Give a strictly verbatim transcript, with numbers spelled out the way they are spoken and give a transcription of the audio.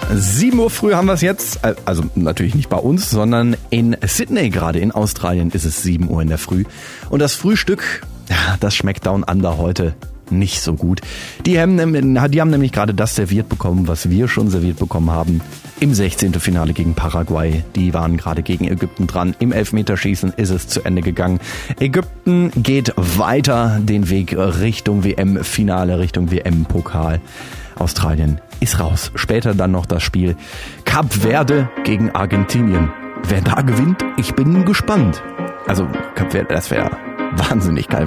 sieben Uhr früh haben wir es jetzt, also natürlich nicht bei uns, sondern in Sydney gerade, in Australien ist es sieben Uhr in der Früh. Und das Frühstück, ja, das schmeckt Down Under heute nicht so gut. Die haben, die haben nämlich gerade das serviert bekommen, was wir schon serviert bekommen haben im sechzehnten Finale gegen Paraguay. Die waren gerade gegen Ägypten dran. Im Elfmeterschießen ist es zu Ende gegangen. Ägypten geht weiter den Weg Richtung W M-Finale, Richtung W M-Pokal. Australien ist raus. Später dann noch das Spiel Kap Verde gegen Argentinien. Wer da gewinnt, ich bin gespannt. Also Kap Verde, das wäre wahnsinnig geil.